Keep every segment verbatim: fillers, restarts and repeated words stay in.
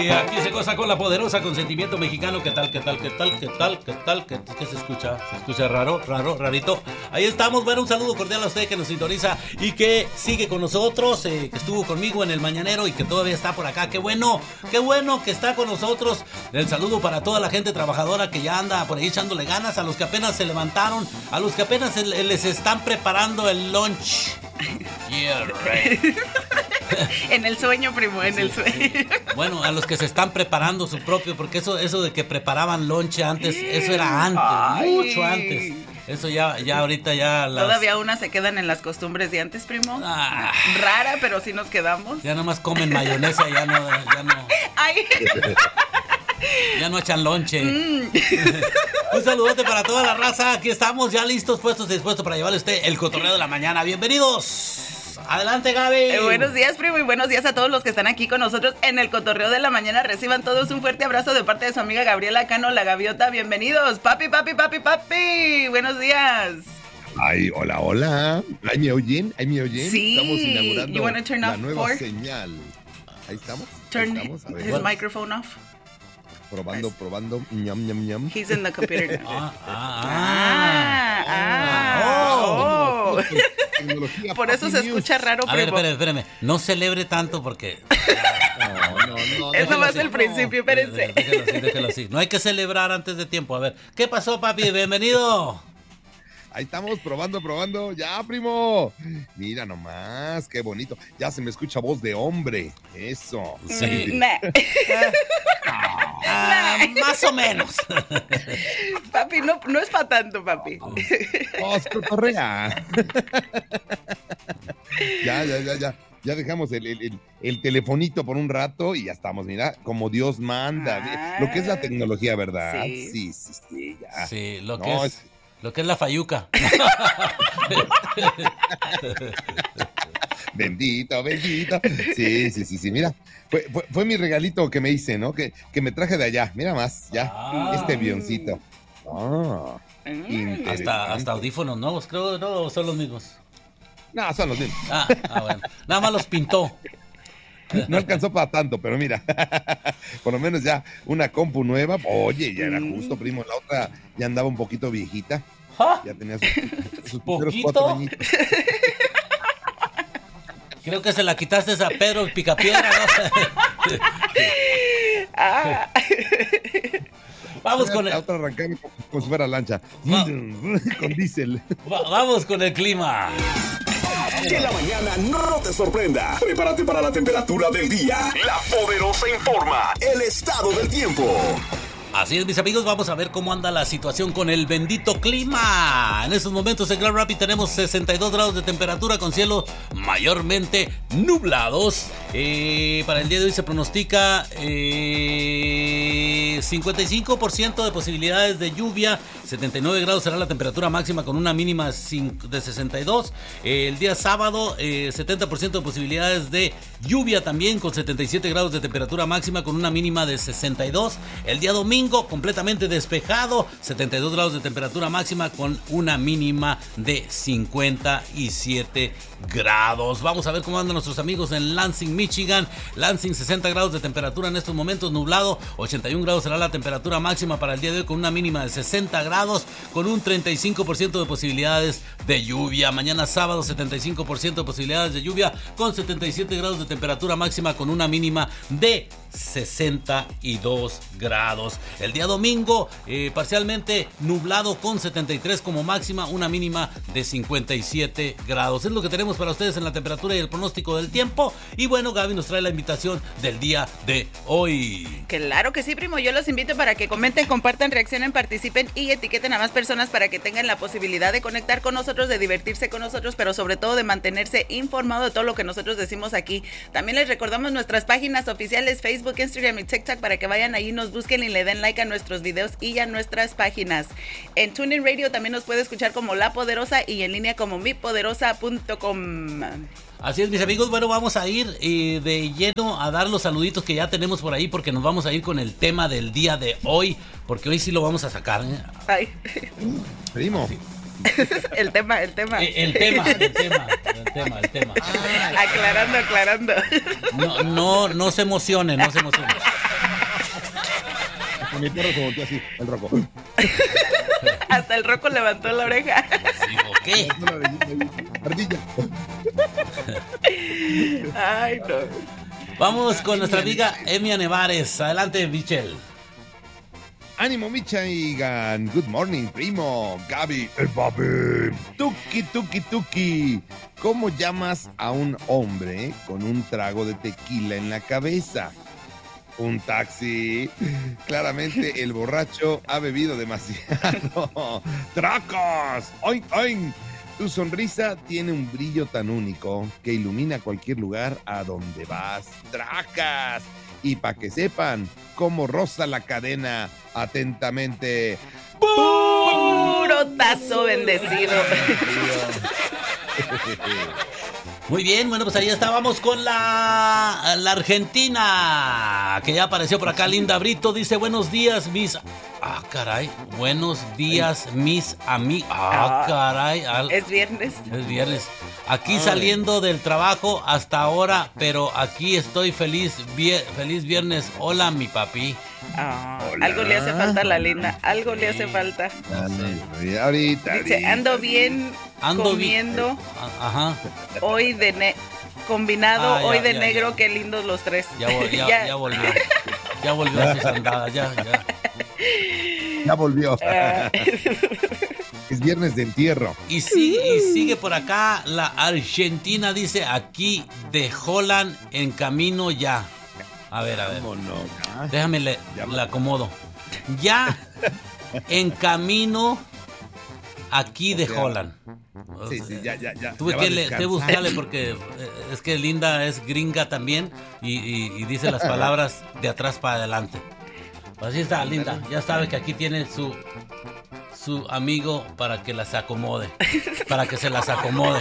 Y aquí se goza con la poderosa consentimiento mexicano. ¿Qué tal, qué tal, qué tal, qué tal, qué tal? ¿Qué, qué se escucha? ¿Se escucha raro, raro, rarito? Ahí estamos. Bueno, un saludo cordial a usted que nos sintoniza y que sigue con nosotros, eh, que estuvo conmigo en el Mañanero y que todavía está por acá. Qué bueno, qué bueno que está con nosotros. El saludo para toda la gente trabajadora que ya anda por ahí echándole ganas, a los que apenas se levantaron, a los que apenas el, el, les están preparando el lunch. Yeah, right. En el sueño, primo, en sí, el sueño. Sí. Bueno, a los que se están preparando su propio, porque eso, eso de que preparaban lonche antes, eso era antes, Ay. mucho antes. Eso ya, ya ahorita ya las... Todavía unas se quedan en las costumbres de antes, primo. Ah. Rara, pero sí nos quedamos. Ya nomás comen mayonesa, ya no, ya no. Ay. Ya no echan lonche. Mm. Un saludote para toda la raza. Aquí estamos ya listos, puestos y dispuestos para llevarle a usted el cotorreo de la mañana. Bienvenidos. Adelante, Gaby. Eh, buenos días, primo, y buenos días a todos los que están aquí con nosotros en el cotorreo de la mañana. Reciban todos un fuerte abrazo de parte de su amiga Gabriela Cano, la Gaviota. Bienvenidos. Papi, papi, papi, papi. Buenos días. Ay, hola, hola. ¿Ahí me oyen? ¿Ahí me oyen? Sí. Estamos inaugurando you turn la off nueva for? señal. Ahí estamos. Turn Ahí estamos. A ver. his microphone off. Probando, nice. probando. Ñam, ñam, ñam. He's in the computer. ah, ah, ah, ah, ah, oh. oh. Por eso se escucha raro, primo. A ver, espérame, espérame. No celebre tanto porque... No, no, no. Es nomás el principio, espérense. No, déjalo así, déjalo así. No hay que celebrar antes de tiempo. A ver, ¿qué pasó, papi? Bienvenido. Ahí estamos, probando, probando. Ya, primo. Mira nomás, qué bonito. Ya se me escucha voz de hombre. Eso. Sí. Nah. Ah, más o menos. Papi, no, no es para tanto, papi. Oh, es cotorrea. Ya, ya, ya, ya. Ya dejamos el, el, el, el telefonito por un rato y ya estamos, mira, como Dios manda. Ah, lo que es la tecnología, ¿verdad? Sí, sí, sí, sí, ya. Sí, lo que no, es... es... Lo que es la fayuca. Bendito, bendito. Sí, sí, sí, sí, mira. Fue, fue, fue mi regalito que me hice, ¿no? Que, que me traje de allá. Mira más, ya. Ah. Este avioncito. Ah. Mm. Hasta, hasta audífonos nuevos, creo, ¿no? Son los mismos. No, son los mismos. Ah, ah, bueno. Nada más los pintó. No alcanzó para tanto, pero mira, por lo menos ya una compu nueva. Oye, ya era justo, primo. La otra ya andaba un poquito viejita. ¿Ah? Ya tenía sus, sus cuatro añitos. Creo que se la quitaste a Pedro el Picapiedra, ¿no? Ah. Vamos con la el... otra arrancada como si fuera lancha. Va. Con diésel. Va, vamos con el clima. Que la mañana no te sorprenda. Prepárate para la temperatura del día. La Poderosa informa el estado del tiempo. Así es, mis amigos, vamos a ver cómo anda la situación con el bendito clima. En estos momentos en Grand Rapids tenemos sesenta y dos grados de temperatura con cielos mayormente nublados. Eh, para el día de hoy se pronostica eh, cincuenta y cinco por ciento de posibilidades de lluvia. setenta y nueve grados será la temperatura máxima con una mínima de sesenta y dos. Eh, el día sábado, eh, setenta por ciento de posibilidades de lluvia también con setenta y siete grados de temperatura máxima con una mínima de sesenta y dos. El día domingo completamente despejado, setenta y dos grados de temperatura máxima con una mínima de cincuenta y siete grados. Vamos a ver cómo andan nuestros amigos en Lansing, Michigan. Lansing, sesenta grados de temperatura en estos momentos, nublado. ochenta y un grados será la temperatura máxima para el día de hoy con una mínima de sesenta grados, con un treinta y cinco por ciento de posibilidades de lluvia. Mañana sábado, setenta y cinco por ciento de posibilidades de lluvia con setenta y siete grados de temperatura máxima con una mínima de sesenta y dos grados. El día domingo, eh, parcialmente nublado con setenta y tres como máxima, una mínima de cincuenta y siete grados. Es lo que tenemos para ustedes en la temperatura y el pronóstico del tiempo. Y bueno, Gaby nos trae la invitación del día de hoy. Claro que sí, primo. Yo los invito para que comenten, compartan, reaccionen, participen y etiqueten a más personas para que tengan la posibilidad de conectar con nosotros, de divertirse con nosotros, pero sobre todo de mantenerse informado de todo lo que nosotros decimos aquí. También les recordamos nuestras páginas oficiales Facebook, Instagram y TikTok para que vayan ahí, nos busquen y le den like a nuestros videos y a nuestras páginas. En TuneIn Radio también nos puede escuchar como La Poderosa y en línea como mi poderosa punto com. Así es, mis amigos. Bueno, vamos a ir eh, de lleno a dar los saluditos que ya tenemos por ahí porque nos vamos a ir con el tema del día de hoy, porque hoy sí lo vamos a sacar, ¿eh? Ay. Primo. Sí. El tema, el tema. El, el tema, el tema, el tema, el tema. Aclarando, aclarando. No, no, no se emocionen, no se emocionen. Y mi perro se volteó así, el Rocco. Hasta el Rocco levantó la oreja. Sí, ¿o qué? Ardilla. Ay, no. Vamos con nuestra amiga Emia Nevares. Adelante, Michelle. Ánimo, Michigan. Good morning, primo. Gaby, el papi. Tuki, tuki, tuki. ¿Cómo llamas a un hombre con un trago de tequila en la cabeza? Un taxi. Claramente el borracho ha bebido demasiado. ¡Tracos! ¡Oink, oink! Tu sonrisa tiene un brillo tan único que ilumina cualquier lugar a donde vas. ¡Tracas! Y para que sepan cómo roza la cadena, atentamente, Puro tazo bendecido. Muy bien, bueno, pues ahí estábamos con la, la Argentina, que ya apareció por acá. Linda Brito dice, buenos días, mis... Ah, caray, buenos días, mis amigos. Ah, caray. Al... Es viernes. Es viernes. Aquí Ay. Saliendo del trabajo hasta ahora, pero aquí estoy feliz, vie- feliz viernes. Hola, mi papi. Ah, Hola. algo le hace falta a la linda, algo le hace falta. Ay, ahorita, Dice, ahorita. ando bien Ando bien. comiendo Ah, Ajá. hoy de ne combinado, Ah, ya, hoy de ya, negro, ya. qué lindos los tres. Ya, vol- ya, Ya. ya volvió. Ya volvió a sus andadas, ya, ya. Ya volvió. Ah. Es viernes de entierro. Y, sí, y sigue por acá la Argentina, dice aquí de Holland en camino ya. A ver, a ver. ¿Cómo no? Ah, Déjame le, Ya. la acomodo. Ya en camino aquí de O sea, Holland. Sí, sí, ya, ya, ya. Tuve ya que va a le, descansar. te buscarle porque eh, es que Linda es gringa también y, y- y dice las palabras de atrás para adelante. Así está, Linda. Ya sabe que aquí tiene su su amigo para que las acomode, para que se las acomode.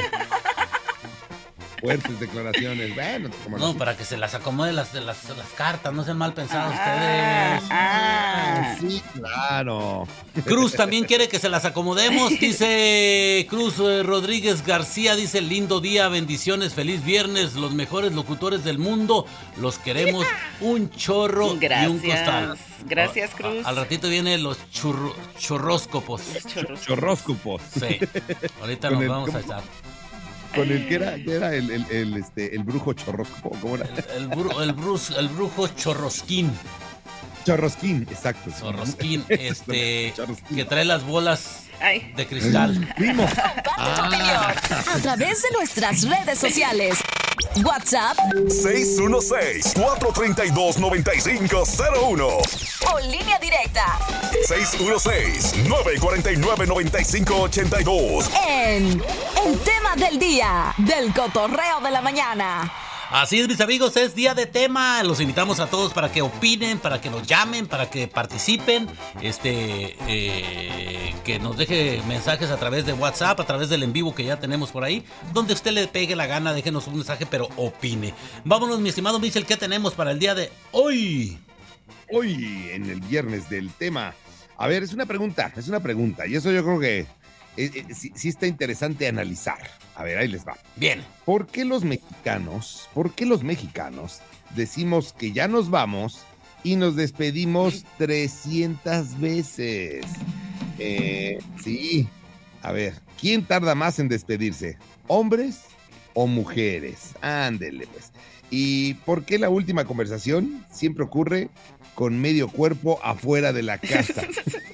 Fuertes declaraciones. Bueno, como No, no. para que se las acomode las, las, las cartas, no sean mal pensados Ah, ustedes. ah. Sí, claro. Cruz también quiere que se las acomodemos, dice Cruz eh, Rodríguez García, dice lindo día, bendiciones, feliz viernes, los mejores locutores del mundo, los queremos un chorro y un Gracias. costal. Gracias, A- a- Cruz. al ratito vienen los churro- chorróscopos. Los chorros. Chorróscopos. Sí, ahorita Con nos el- vamos a ¿cómo? echar. Con el que era, que era el, el, el, este, el brujo chorróscopo. ¿Cómo era? El, bru- el, brus- el brujo chorrosquín. Chorrosquín, exacto. sí. Chorrosquín, este, Chorrosquín. que trae las bolas Ay. de cristal. Primo. Comparte tu opinión a través de nuestras redes sociales. WhatsApp seis uno seis, cuatro tres dos, nueve cinco cero uno. o línea directa seis uno seis, nueve cuatro nueve, nueve cinco ocho dos. en El Tema del Día del Cotorreo de la Mañana. Así es, mis amigos, es día de tema. Los invitamos a todos para que opinen, para que nos llamen, para que participen, este, eh, que nos deje mensajes a través de WhatsApp, a través del en vivo que ya tenemos por ahí, donde usted le pegue la gana, déjenos un mensaje, pero opine. Vámonos, mi estimado Michel, ¿qué tenemos para el día de hoy? Hoy, en el viernes del tema. A ver, es una pregunta, es una pregunta. Y eso yo creo que eh, eh, sí, sí está interesante analizar. A ver, ahí les va. Bien. ¿Por qué los mexicanos, por qué los mexicanos decimos que ya nos vamos y nos despedimos trescientas veces? Eh, sí. A ver, ¿quién tarda más en despedirse? ¿Hombres o mujeres? Ándele, pues. ¿Y por qué la última conversación siempre ocurre con medio cuerpo afuera de la casa?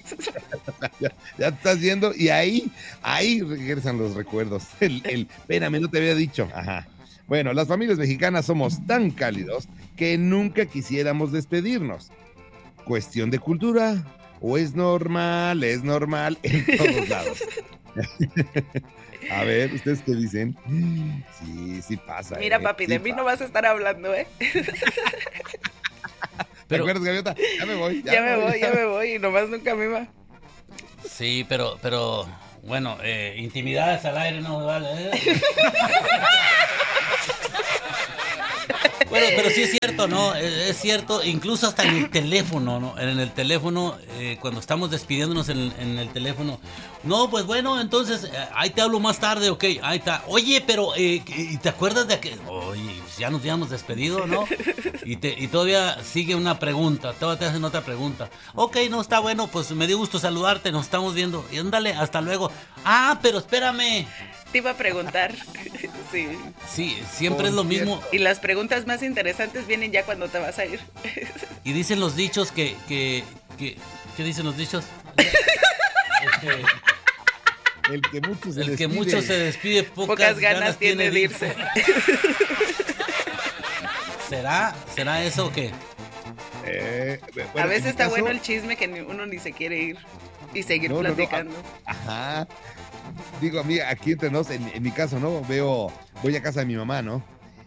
ya, ya te estás viendo y ahí, ahí regresan los recuerdos. El, el, espérame, no te había dicho. Ajá. Bueno, las familias mexicanas somos tan cálidos que nunca quisiéramos despedirnos. ¿Cuestión de cultura? ¿O es normal? Es normal en todos lados. A ver, ¿ustedes qué dicen? Sí, sí pasa. Mira, ¿eh? papi, Sí de mí pasa. no vas a estar hablando, ¿eh? ¿Te Pero- acuerdas, Gaviota? Ya me voy. Ya, me voy, ya me voy, y nomás nunca me va. Sí, pero, pero, bueno, eh, intimidades al aire no me vale, ¿eh? Bueno, pero sí es cierto, ¿no? Es, es cierto, incluso hasta en el teléfono, ¿no? En el teléfono, eh, cuando estamos despidiéndonos en, en el teléfono. No, pues bueno, entonces, eh, ahí te hablo más tarde, ok, ahí está. Oye, pero, eh, ¿y te acuerdas de que, oye, ya nos habíamos despedido, ¿no? Y, te, y todavía sigue una pregunta, todavía te hacen otra pregunta. Ok, no, está bueno, pues me dio gusto saludarte, nos estamos viendo. Y ándale, hasta luego. Ah, pero espérame. Te iba a preguntar. Sí. Sí, siempre es lo mismo. Y las preguntas más interesantes vienen ya cuando te vas a ir. Y dicen los dichos que... que, que ¿Qué dicen los dichos? Este, el que mucho se el despide. que mucho se despide, pocas, Pocas ganas, ganas tiene de irse. ¿Será, ¿Será eso o qué? Eh, bueno, a veces en mi está caso, bueno el chisme que ni- uno ni se quiere ir y seguir No, no, no, platicando. Ajá. Digo, amiga, aquí entre nos, en, en mi caso, ¿no? Veo, voy a casa de mi mamá, ¿no?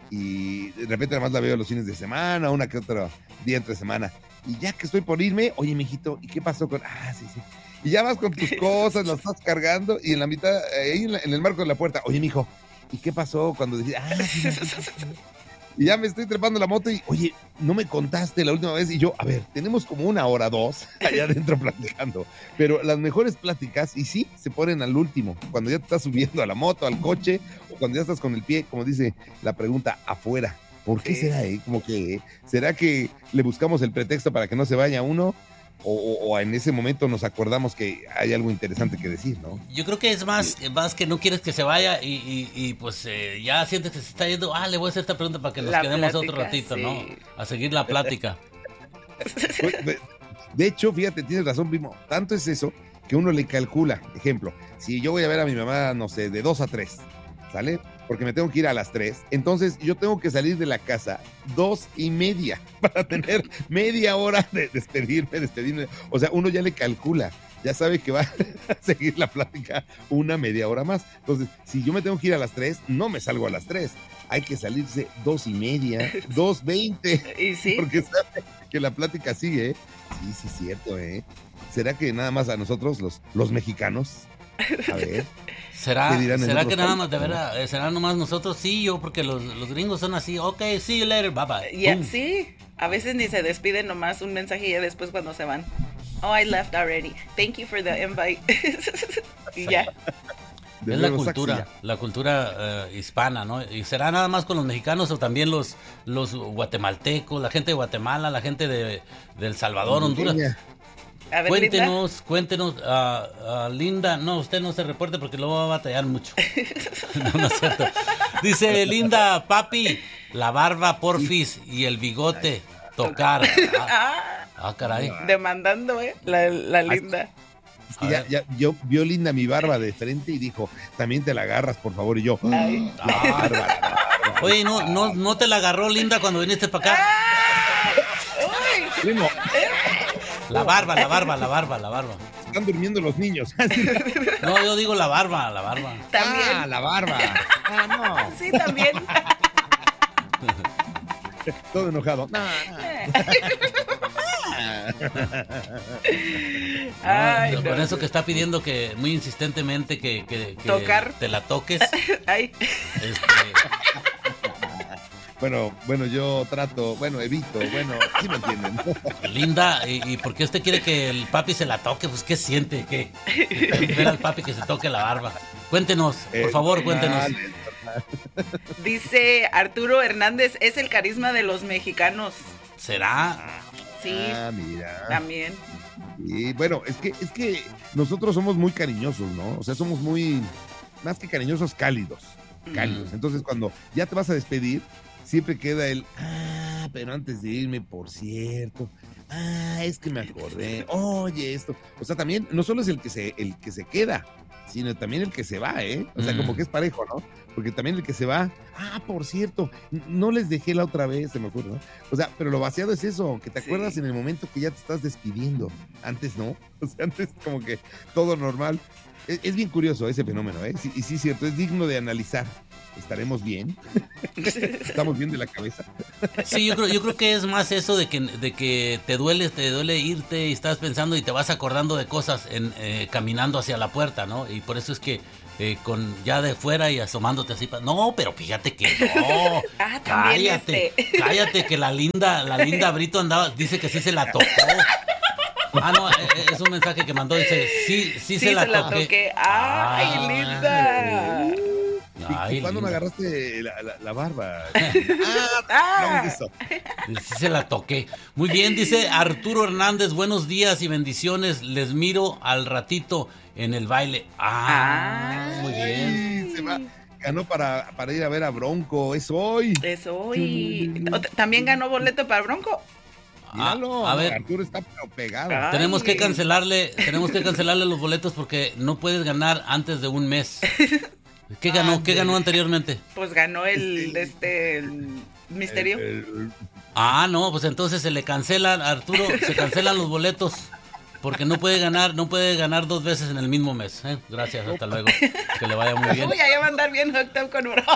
Y de repente además la veo los fines de semana, una que otro día entre semana. Y ya que estoy por irme, oye, mijito, ¿y qué pasó con...? Ah, sí, sí. Y ya vas con tus cosas, las estás cargando, y en la mitad, eh, ahí en, la- en el marco de la puerta, oye, mijo, ¿y qué pasó cuando dijiste? Ah, sí, sí, sí, sí, sí. Y ya me estoy trepando la moto y, oye, no me contaste la última vez. Y yo, a ver, tenemos como una hora, dos, allá adentro platicando. Pero las mejores pláticas, y sí, se ponen al último. Cuando ya te estás subiendo a la moto, al coche, o cuando ya estás con el pie, como dice la pregunta, afuera. ¿Por qué Sí. será, eh? Como que, ¿será que le buscamos el pretexto para que no se vaya uno? O, o- o en ese momento nos acordamos que hay algo interesante que decir, ¿no? Yo creo que es más, más que no quieres que se vaya y, y, y, pues eh, ya sientes que se está yendo. Ah, le voy a hacer esta pregunta para que nos La quedemos plática, otro ratito, sí. ¿no? A seguir la plática. Pues, de, de hecho, fíjate, tienes razón, primo. Tanto es eso que uno le calcula. Ejemplo, si yo voy a ver a mi mamá, no sé, de dos a tres, ¿sale? Porque me tengo que ir a las tres. Entonces, yo tengo que salir de la casa dos y media para tener media hora de despedirme, despedirme. O sea, uno ya le calcula. Ya sabe que va a seguir la plática una media hora más. Entonces, si yo me tengo que ir a las tres, no me salgo a las tres. Hay que salirse dos y media, dos veinte. Y sí, Porque sabe que la plática sigue, ¿eh? Sí, sí, es cierto, ¿eh? ¿Será que nada más a nosotros, los, los mexicanos? A ver. ¿Será, ¿Qué dirán en ¿será otros que nada más, de países? verdad, eh, será nomás nosotros? Sí, yo, porque los, los gringos son así. Ok, see you later, bye bye. ya, Pum. sí. A veces ni se despiden, nomás un mensaje y ya después cuando se van. Oh, I left already. Thank you for the invite. Y ya. De Es la nuevo, cultura, Saxi, la cultura eh, hispana, ¿no? ¿Y será nada más con los mexicanos o también los, los guatemaltecos, la gente de Guatemala, la gente de, de El Salvador, Honduras? Niña. A ver, Linda. Cuéntenos, cuéntenos, ah, ah, Linda, no, usted no se reporte porque lo va a batallar mucho. No, no es cierto. Dice Linda, papi, la barba porfis y el bigote, tocar. Ah, ah, caray. Demandando, ¿eh? La, la Linda. Es que ya, ya, yo vio linda mi barba de frente y dijo, también te la agarras, por favor. Y yo, Ay. la barba, la barba. Oye, no, no, no te la agarró Linda cuando viniste para acá. Uy, Primo, La barba, la barba, la barba, la barba. están durmiendo los niños. No, yo digo la barba, la barba. también. Ah, la barba. Ah, no. Sí, también. Todo enojado. No, no. Ay, No, no. Con eso que está pidiendo que muy insistentemente que, que- que Tocar. te la toques. Ay. Este, Bueno, bueno, yo trato, bueno, evito, bueno, sí me entienden. Linda, ¿y, y por qué usted quiere que el papi se la toque? Pues, ¿qué siente? ¿Qué? Ver al papi que se toque la barba. Cuéntenos, por Eh, favor, cuéntenos. vale. Dice Arturo Hernández, es el carisma de los mexicanos. ¿Será? Sí, Ah, mira. también. Y bueno, es que, es que nosotros somos muy cariñosos, ¿no? O sea, somos muy, más que cariñosos, cálidos. Cálidos. Mm. Entonces, cuando ya te vas a despedir, siempre queda el, ah, pero antes de irme, por cierto, ah, es que me acordé, oye, esto. O sea, también, no solo es el que se, el que se queda, sino también el que se va, ¿eh? O sea, Mm. como que es parejo, ¿no? Porque también el que se va, ah, por cierto, n- no les dejé la otra vez, se me ocurre, ¿no? O sea, pero lo vaciado es eso, que te Sí. acuerdas en el momento que ya te estás despidiendo. Antes no, o sea, antes como que todo normal. Es, es bien curioso ese fenómeno, ¿eh? Sí, y sí, es cierto, es digno de analizar. ¿Estaremos bien? ¿Estamos bien de la cabeza? Sí, yo creo, yo creo que es más eso de que, de que te duele, te duele irte y estás pensando y te vas acordando de cosas en, eh, caminando hacia la puerta, ¿no? Y por eso es que eh, con ya de fuera y asomándote así, pa- no, pero fíjate que no. Ah, también cállate, este. cállate que la linda, la linda Brito andaba, dice que sí se la tocó. Ah, no, eh, es un mensaje que mandó, dice, sí, sí, Sí, se la se la toqué. toqué. ¡Ay, Ah. linda! Ay, ¿Y cuándo me linda. agarraste la, la- la barba? Ah. Ah, no, eso. Sí se la toqué. Muy bien, dice Arturo Hernández, buenos días y bendiciones. Les miro al ratito en el baile. Ah, muy bien. Ay, se va. Ganó para, para ir a ver a Bronco, es hoy. Es hoy. O- ¿También ganó boleto para Bronco? Ah, Míralo, a ver. Arturo está pero pegado. Ah. Tenemos que Ay. cancelarle, tenemos que cancelarle los boletos porque no puedes ganar antes de un mes. ¿Qué ganó? ¿Qué ganó anteriormente? Pues ganó el, este, el misterio. El- el- Ah, no, pues entonces se le cancelan, Arturo, se cancelan los boletos porque no puede ganar, no puede ganar dos veces en el mismo mes. ¿eh? Gracias, hasta luego. Que le vaya muy bien. Uy, ya va a andar bien hooked up con Bronco.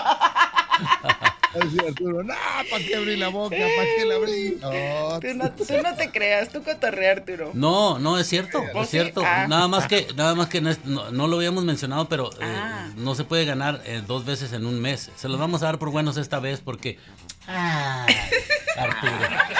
Ay, sí, Arturo, no, ¿para qué abrí la boca? ¿Para qué la abrí? No, Tú no, tú no te creas, tú cotorrea, Arturo. No, no es cierto, ¿Oh, es sí? cierto. Ah. Nada más que, nada más que no, es- no- no lo habíamos mencionado, pero eh, Ah. no se puede ganar eh, dos veces en un mes. Se los vamos a dar por buenos esta vez porque, ay, Arturo.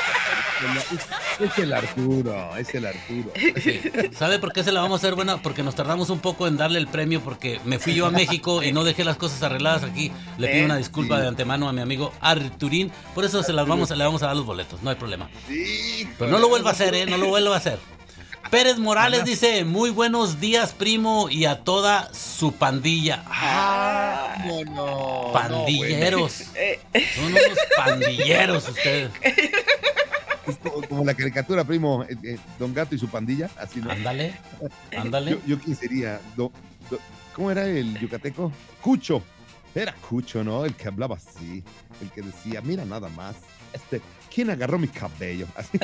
es el Arturo, es el Arturo. Sí. ¿Sabe por qué se la vamos a hacer buena? Porque nos tardamos un poco en darle el premio porque me fui yo a México y no dejé las cosas arregladas aquí. Le pido ¿Eh? una disculpa de antemano a mi amigo Arturín. Por eso se las vamos, le vamos a dar los boletos, no hay problema. Sí, Pero no lo vuelva a hacer, ¿eh? No lo vuelva a hacer. Pérez Morales dice, muy buenos días, primo, y a toda su pandilla. Ah, vámonos. pandilleros. Eh, Son unos pandilleros ustedes. No, bueno. Es como, como la caricatura, primo, eh, eh, Don Gato y su pandilla, así no. Ándale, ándale. Yo, yo quién sería, Do- do- ¿cómo era el yucateco? Cucho. Era Cucho, ¿no? El que hablaba así, el que decía, mira nada más, este, ¿quién agarró mi cabello? Así.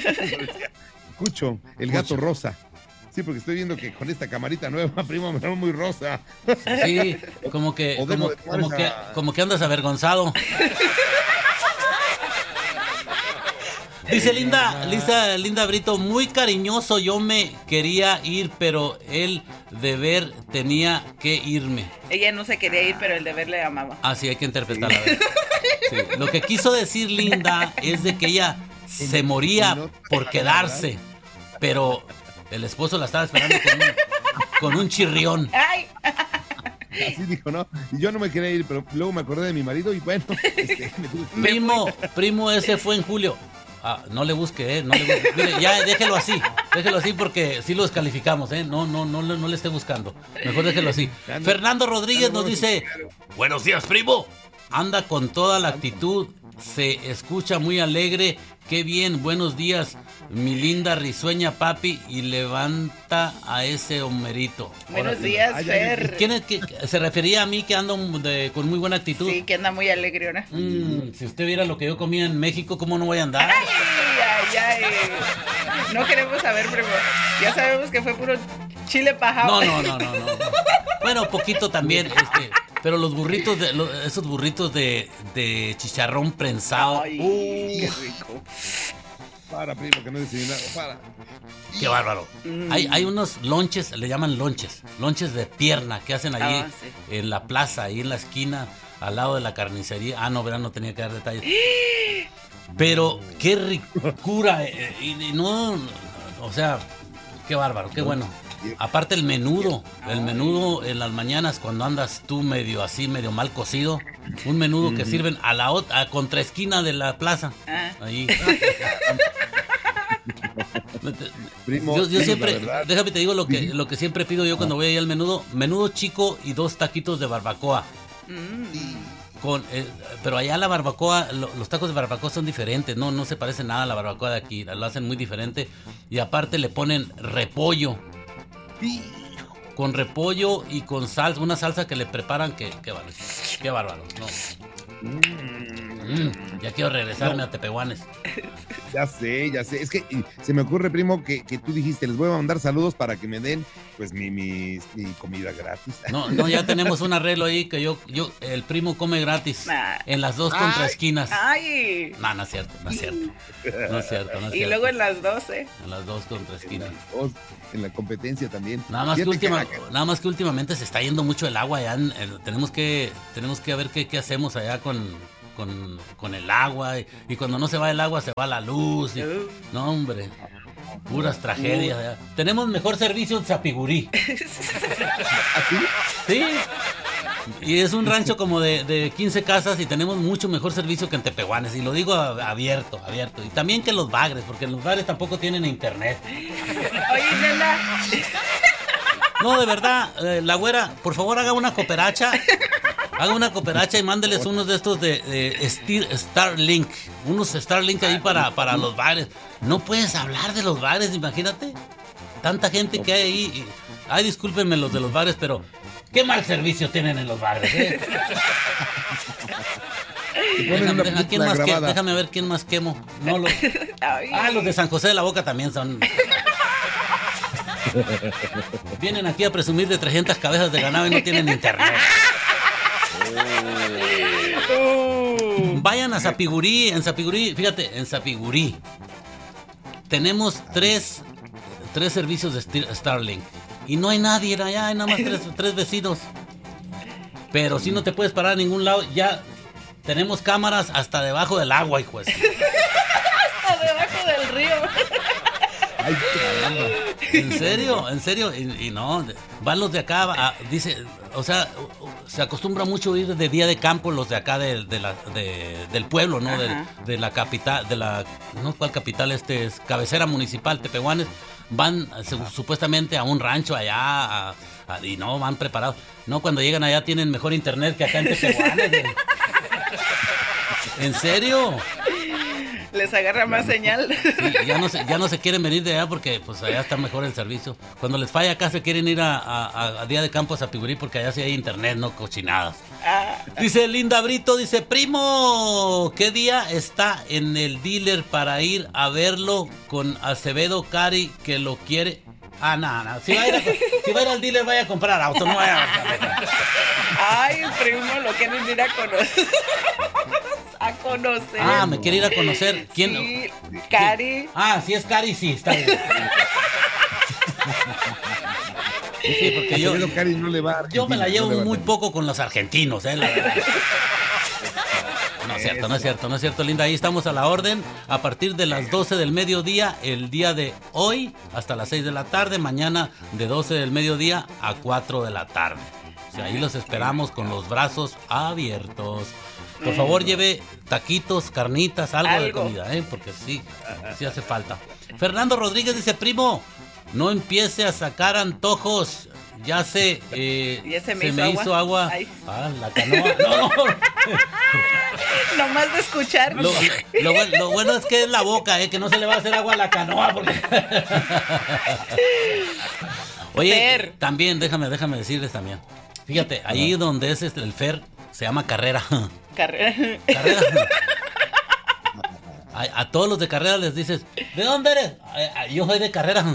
Cucho, el gato rosa. Sí, porque estoy viendo que con esta camarita nueva, primo, me veo muy rosa. Sí, como que, O debo como, de tomar como que, esa- como que andas avergonzado. Dice Linda, Lisa, Linda Brito, muy cariñoso, yo me quería ir, pero el deber tenía que irme. ella no se quería ir, pero el deber le amaba. Ah, sí, hay que interpretarla. a ver. Sí. Lo que quiso decir Linda es de que ella se moría por quedarse, pero el esposo la estaba esperando con un, con un chirrión. ¡Ay! Así dijo, ¿no? Y yo no me quería ir, pero luego me acordé de mi marido y bueno, este, me tuve que ir. Primo, primo, ese fue en julio. Ah, no le busque, ¿eh? No le busque. Mire, ya déjelo así. Déjelo así porque sí lo descalificamos, ¿eh? No, no, no, le- no le esté buscando. Mejor déjelo así. Fernando Rodríguez nos dice: buenos días, primo. Anda con toda la actitud. Se escucha muy alegre. Qué bien, buenos días, mi linda risueña papi. Y levanta a ese homerito. Buenos días, Ay, ay, ay. Fer. ¿Quién es que que se refería a mí que ando de- con muy buena actitud? Sí, que anda muy alegre, ¿no? Mm, si usted viera lo que yo comía en México, ¿cómo no voy a andar? Ay, ay, ay. No queremos saber, primo. Ya sabemos que fue puro chile pajado. No, no, no, no, no. Bueno, poquito también, este, pero los burritos de lo- esos burritos de, de chicharrón prensado. Ay, uh, qué rico. Para, primo, que no he desayunado, para. qué bárbaro. Mm. Hay, hay unos lonches, le llaman lonches, lonches de pierna que hacen allí Ah, sí. en la plaza, ahí en la esquina, al lado de la carnicería. Ah, no, verán, no tenía que dar detalles. Pero qué ricura, eh, y, y no, o sea, qué bárbaro, qué bueno. Aparte el menudo, el menudo en las mañanas cuando andas tú medio así, medio mal cocido, un menudo que sirven a la ot- a contraesquina de la plaza. Ah. Ahí. Primo, Yo, yo sí, siempre, la verdad. déjame te digo lo que, lo que siempre pido yo cuando voy ahí al menudo, menudo chico y dos taquitos de barbacoa. Con, eh, pero allá la barbacoa, lo- los tacos de barbacoa son diferentes, no, no se parece nada a la barbacoa de aquí, lo hacen muy diferente y aparte le ponen repollo, con repollo y con salsa, una salsa que le preparan que, que bárbaro, qué bárbaro, no. Mm, ya quiero regresarme a Tepehuanes. Ya sé, ya sé. Es que y, se me ocurre, primo, que, que tú dijiste, les voy a mandar saludos para que me den, pues, mi, mi, mi comida gratis. No, no, ya tenemos un arreglo ahí que yo, yo, el primo come gratis Nah. en las dos contraesquinas. Ay. No, no es cierto, no es cierto. No es cierto, no es Y cierto. luego en las doce. En las dos contraesquinas. Oh, en la competencia también. Nada más, que Fíjate última, que- nada más que últimamente se está yendo mucho el agua allá. en- en- tenemos que tenemos que ver qué, qué hacemos allá con, con, con el agua. Y, y cuando no se va el agua, se va la luz. y- Uh. no, hombre. Puras tragedias. allá. Tenemos mejor servicio en Zapigurí. ¿Así? Sí. Y es un rancho como de, de quince casas y tenemos mucho mejor servicio que en Tepehuanes. Y lo digo a- abierto, abierto. Y también que en los bagres, porque en los bagres tampoco tienen internet. Oye, nena. No, de verdad, eh, la güera, por favor haga una cooperacha. Haga una cooperacha y mándeles unos de estos de, de Stir- Starlink. Unos Starlink ahí para, para los bares. No puedes hablar de los bares, imagínate. Tanta gente que hay ahí. y- Ay, discúlpenme los de los bares, pero qué mal servicio tienen en los bares, ¿eh? Te ponen Déjame, una deja- ¿quién película más que- grabada. déjame ver quién más quemo. No, los, Ay. ah, los de San José de la Boca también son. Vienen aquí a presumir de trescientas cabezas de ganado y no tienen internet. Uh. Vayan a Zapigurí, en Zapigurí, fíjate, en Zapigurí tenemos tres, tres servicios de Stir- Starlink y no hay nadie allá, hay nada más tres, tres vecinos. Pero si no te puedes parar a ningún lado, ya tenemos cámaras hasta debajo del agua, hijo de su- Hasta debajo del río. Ay, caramba. ¿En serio? ¿En serio? Y, y no, van los de acá, a- dice, o sea, se acostumbra mucho ir de día de campo los de acá de, de la, de- del pueblo, ¿no? De, Ajá. de la capital, de la, no, ¿cuál capital? Este es cabecera municipal, Tepehuanes. Van se- supuestamente a un rancho allá a- a- y no, van preparados. No, cuando llegan allá tienen mejor internet que acá en Tepehuanes. güey. ¿En serio? Les agarra más señal. Sí, ya no se, ya no se quieren venir de allá porque pues allá está mejor el servicio. Cuando les falla acá se quieren ir a, a- a día de campo a Zapigurí porque allá sí hay internet, no cochinadas. Ah, Dice Linda Brito, dice, primo, ¿qué día está en el dealer para ir a verlo con Acevedo Cari que lo quiere? Ah, no, no. Si va a ir, a- si va a ir al dealer, vaya a comprar auto, no vaya a... ay, primo, lo quieren ir a conocer. A conocer. Ah, me quiere ir a conocer. ¿Quién? Sí, Cari. Ah, si es Cari, sí, está bien. Sí, porque yo, Acevedo Cari no le va a yo me la Argentina, llevo no le va a muy Argentina. poco con los argentinos, eh, la verdad. No es cierto, no es cierto, no es cierto, Linda. Ahí estamos a la orden. A partir de las doce del mediodía, el día de hoy, hasta las seis de la tarde. Mañana, de doce del mediodía a cuatro de la tarde. O sea, ahí los esperamos con los brazos abiertos. Por favor, lleve taquitos, carnitas, algo, de Algo. comida, ¿eh? Porque sí, sí hace falta. Fernando Rodríguez dice, primo, no empiece a sacar antojos. Ya se, eh, Ya se me hizo agua. hizo agua. Ay. Ah, la canoa. No, no. Nomás de escuchar. Lo, lo buen- lo bueno es que es la boca, eh, que no se le va a hacer agua a la canoa. Porque... Oye, Fer. también, déjame, déjame decirles también. Fíjate, ahí donde es este, el Fer, se llama Carrera. Carrera. Carrera. A, a todos los de Carrera les dices, ¿de dónde eres? "A- a- Yo soy de Carrera.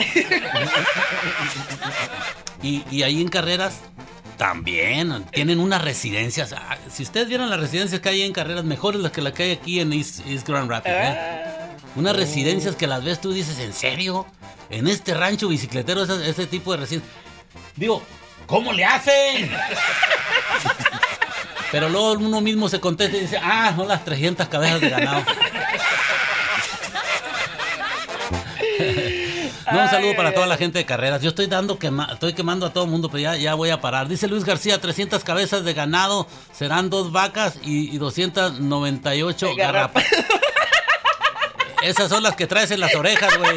Y, y ahí en Carreras también tienen unas residencias. Ah, si ustedes vieran las residencias que hay en Carreras, mejores las que las que hay aquí en East, East Grand Rapids. ¿eh? Ah, Unas residencias que las ves tú y dices, ¿en serio? En este rancho bicicletero, ese, ese tipo de residencias. Digo, ¿cómo le hacen? Pero luego uno mismo se contesta y dice, ah, son las trescientas cabezas de ganado. No, un saludo Ay, para ay, toda ay. la gente de Carreras. Yo estoy dando quema, estoy quemando a todo el mundo, pero ya, ya voy a parar. Dice Luis García, trescientas cabezas de ganado, serán dos vacas y, y doscientas noventa y ocho De garrapa. garrapas. Esas son las que traes en las orejas, güey.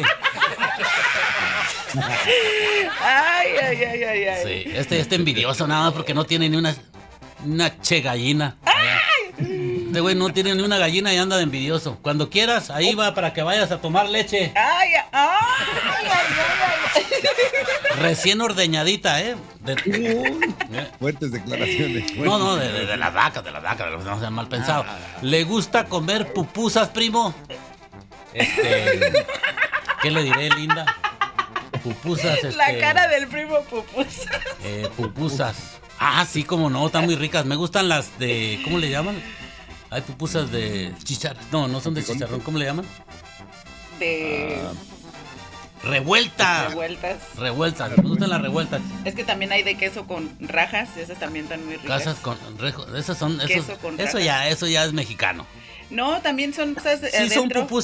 Ay, ay, ay, ay, ay. Sí, este, este envidioso nada más porque no tiene ni una, una che gallina. Este güey no tiene ni una gallina y anda de envidioso. Cuando quieras, ahí va para que vayas a tomar leche. Ay, ay, ay, ay, ay. Recién ordeñadita, ¿eh? De- ¿eh? Fuertes declaraciones. No, no, de, de- de las vacas, de las vacas, no sean mal pensado. ¿Le gusta comer pupusas, primo? Este, ¿qué le diré, linda? Pupusas, este, La cara del primo pupusas. Eh, pupusas. Ah, sí, como no, están muy ricas. Me gustan las de, ¿cómo le llaman? Hay pupusas de chicharrón. No, no son de chicharrón. ¿Cómo le llaman? De uh, revueltas. Revueltas. Revueltas. Me gustan las revueltas. Es que también hay de queso con rajas. Esas también están muy ricas. Casas con rejo, esas son. Esos, Queso con eso rajas. ya, eso ya es mexicano. No, también son cosas Sí, son adentro. pupusas.